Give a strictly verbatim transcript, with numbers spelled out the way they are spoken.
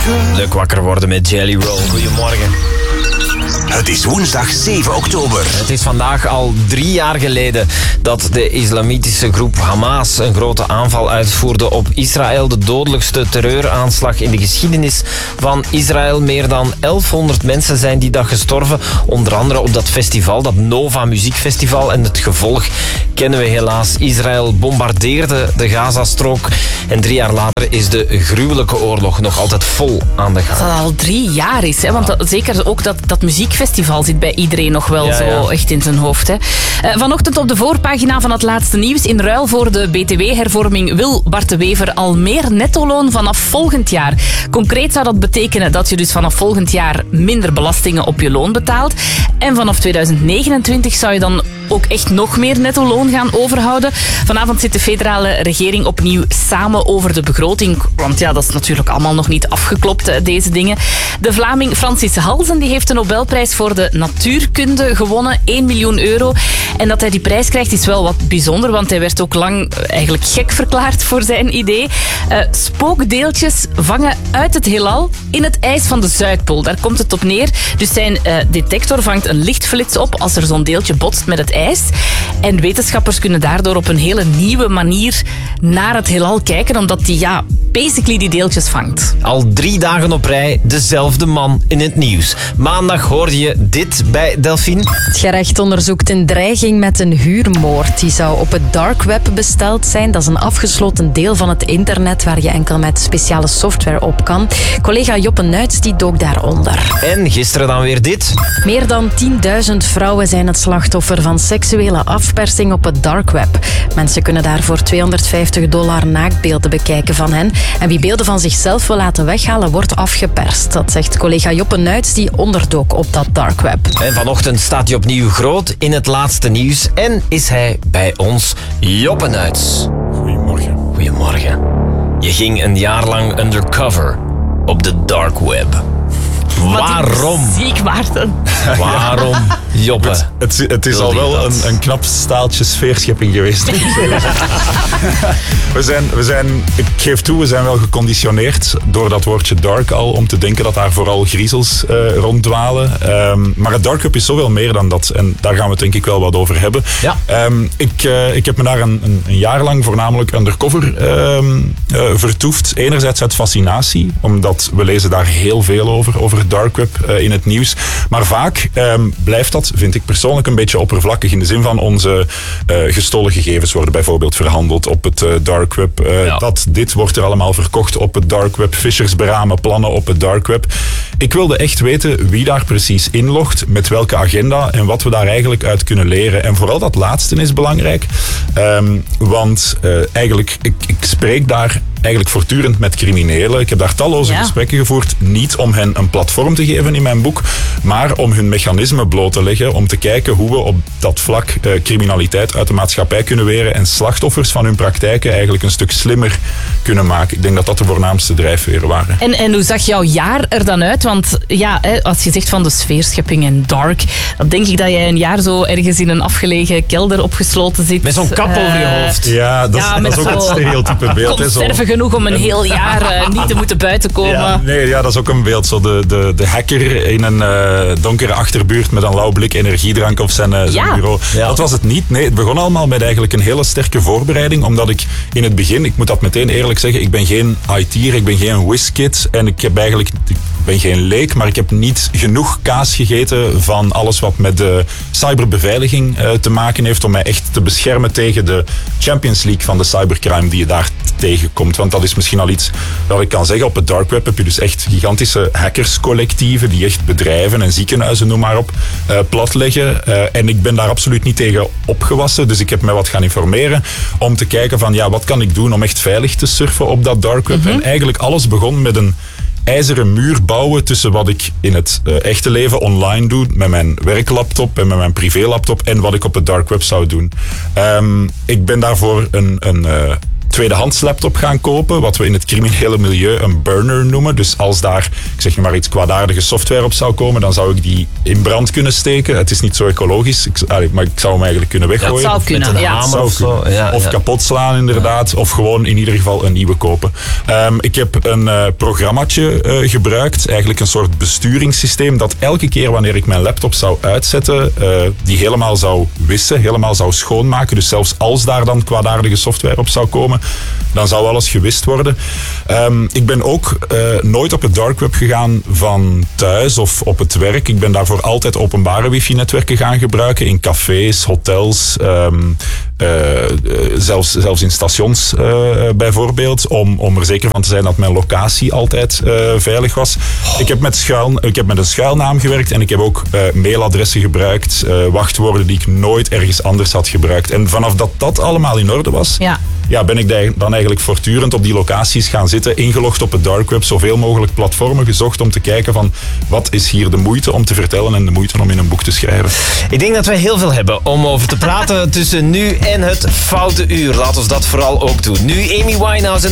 Leuk wakker worden met Jelly Roll. Goedemorgen. Het is woensdag zeven oktober. Het is vandaag al drie jaar geleden dat de islamitische groep Hamas een grote aanval uitvoerde op Israël. De dodelijkste terreuraanslag in de geschiedenis van Israël. Meer dan elfhonderd mensen zijn die dag gestorven. Onder andere op dat festival, dat Nova Muziekfestival. En het gevolg kennen we helaas. Israël bombardeerde de Gazastrook. En drie jaar later is de gruwelijke oorlog nog altijd vol aan de gang. Dat dat al drie jaar is, hè? Want dat, zeker ook dat, dat muziekfestival zit bij iedereen nog wel Ja, zo ja. echt in zijn hoofd. Hè? Uh, vanochtend op de voorpagina van het laatste nieuws. In ruil voor de B T W-hervorming wil Bart de Wever al meer nettoloon vanaf volgend jaar. Concreet zou dat betekenen dat je dus vanaf volgend jaar minder belastingen op je loon betaalt. En vanaf tweeduizend negenentwintig zou je dan ook echt nog meer nettoloon gaan overhouden. Vanavond zit de federale regering opnieuw samen over de begroting. Want ja, dat is natuurlijk allemaal nog niet afgeklopt, deze dingen. De Vlaming Francis Halzen die heeft de Nobelprijs voor de natuurkunde gewonnen. één miljoen euro. En dat hij die prijs krijgt is wel wat bijzonder, want hij werd ook lang eigenlijk gek verklaard voor zijn idee. Uh, spookdeeltjes vangen uit het heelal in het ijs van de Zuidpool. Daar komt het op neer. Dus zijn uh, detector vangt een lichtflits op als er zo'n deeltje botst met het ijs. En wetenschappers kunnen daardoor op een hele nieuwe manier naar het heelal kijken, omdat die, ja, basically die deeltjes vangt. Al drie dagen op rij dezelfde man in het nieuws. Maandag hoorde je dit bij Delphine. Het gerecht onderzoekt een dreiging met een huurmoord. Die zou op het dark web besteld zijn. Dat is een afgesloten deel van het internet waar je enkel met speciale software op kan. Collega Joppe Nuits die dook daaronder. En gisteren dan weer dit. Meer dan tienduizend vrouwen zijn het slachtoffer van seksuele afpersing op het dark web. Mensen kunnen daar voor tweehonderdvijftig dollar naaktbeelden bekijken van hen. En wie beelden van zichzelf wil laten weghalen, wordt afgeperst. Dat zegt collega Joppe Nuits die onderdook op dat dark web. En vanochtend staat hij opnieuw groot in het laatste nieuws. En is hij bij ons Joppe Nuits. Goedemorgen. Goedemorgen. Je ging een jaar lang undercover op de dark web. Waarom? Ziek, Maarten. Waarom, Joppe? Het, het, het is Wil al je wel dat? een, een knap staaltje sfeerschepping geweest. we zijn, we zijn, ik geef toe, we zijn wel geconditioneerd door dat woordje dark al, om te denken dat daar vooral griezels uh, ronddwalen. Um, maar het dark web is zoveel meer dan dat. En daar gaan we het denk ik wel wat over hebben. Ja. Um, ik, uh, ik heb me daar een, een, een jaar lang voornamelijk undercover um, uh, vertoefd. Enerzijds uit fascinatie, omdat we lezen daar heel veel over, over het dark web uh, in het nieuws. Maar vaak um, blijft dat, vind ik persoonlijk, een beetje oppervlakkig. In de zin van onze uh, gestolen gegevens worden bijvoorbeeld verhandeld op het uh, dark web. Uh, Ja. Dat, dit wordt er allemaal verkocht op het dark web. Fishers beramen plannen op het dark web. Ik wilde echt weten wie daar precies inlogt, met welke agenda en wat we daar eigenlijk uit kunnen leren. En vooral dat laatste is belangrijk. Um, want uh, eigenlijk, ik, ik spreek daar eigenlijk voortdurend met criminelen. Ik heb daar talloze Ja. gesprekken gevoerd. Niet om hen een platform te geven in mijn boek, maar om hun mechanismen bloot te leggen. Om te kijken hoe we op dat vlak uh, criminaliteit uit de maatschappij kunnen weren en slachtoffers van hun praktijken eigenlijk een stuk slimmer kunnen maken. Ik denk dat dat de voornaamste drijfveren waren. En, en hoe zag jouw jaar er dan uit? Want ja, hè, als je zegt van de sfeerschepping en dark, dan denk ik dat jij een jaar zo ergens in een afgelegen kelder opgesloten zit. Met zo'n kap Uh, over je hoofd. Ja, dat, Ja, is, met dat is ook zo het stereotype beeld. hè, zo. Conserve genoeg om een heel jaar uh, niet te moeten buiten komen. Ja, nee, ja, dat is ook een beeld. Zo de, de, de hacker in een uh, donkere achterbuurt met een lauw blik energiedrank op zijn, uh, zijn Ja. bureau. Ja. Dat was het niet. Nee, het begon allemaal met eigenlijk een hele sterke voorbereiding. Omdat ik in het begin, ik moet dat meteen eerlijk zeggen, ik ben geen I T'er, ik ben geen whiskid. En ik heb eigenlijk, ik ben geen leek, maar ik heb niet genoeg kaas gegeten van alles wat met de cyberbeveiliging uh, te maken heeft om mij echt te beschermen tegen de Champions League van de cybercrime die je daar tegenkomt. Want dat is misschien al iets dat ik kan zeggen. Op het dark web heb je dus echt gigantische hackerscollectieven die echt bedrijven en ziekenhuizen, noem maar op, uh, platleggen. Uh, en ik ben daar absoluut niet tegen opgewassen. Dus ik heb mij wat gaan informeren om te kijken van ja, wat kan ik doen om echt veilig te surfen op dat dark web. Mm-hmm. En eigenlijk alles begon met een ijzeren muur bouwen tussen wat ik in het uh, echte leven online doe, met mijn werklaptop en met mijn privélaptop, en wat ik op het dark web zou doen. Um, ik ben daarvoor een, een uh, tweedehands laptop gaan kopen, wat we in het criminele milieu een burner noemen. Dus als daar, ik zeg nu maar iets, kwaadaardige software op zou komen, dan zou ik die in brand kunnen steken. Het is niet zo ecologisch, ik, allee, maar ik zou hem eigenlijk kunnen weggooien. Dat zou kunnen, Met een ja. hamer Zou of zo. kunnen. Ja, Of ja. kapot slaan inderdaad, ja. Of gewoon in ieder geval een nieuwe kopen. Um, ik heb een uh, programmaatje uh, gebruikt, eigenlijk een soort besturingssysteem dat elke keer wanneer ik mijn laptop zou uitzetten, uh, die helemaal zou wissen, helemaal zou schoonmaken. Dus zelfs als daar dan kwaadaardige software op zou komen, dan zou alles gewist worden. Um, ik ben ook uh, nooit op het dark web gegaan van thuis of op het werk. Ik ben daarvoor altijd openbare wifi-netwerken gaan gebruiken in cafés, hotels, um, uh, zelfs, zelfs in stations uh, bijvoorbeeld, om, om er zeker van te zijn dat mijn locatie altijd uh, veilig was. Oh. Ik heb met schuil, ik heb met een schuilnaam gewerkt en ik heb ook uh, mailadressen gebruikt, uh, wachtwoorden die ik nooit ergens anders had gebruikt. En vanaf dat dat allemaal in orde was, Ja. ja, ben ik dan eigenlijk voortdurend op die locaties gaan zitten, ingelogd op het dark web, zoveel mogelijk platformen gezocht om te kijken van wat is hier de moeite om te vertellen en de moeite om in een boek te schrijven. Ik denk dat wij heel veel hebben om over te praten tussen nu en het Foute Uur. Laat ons dat vooral ook doen. Nu Amy Winehouse en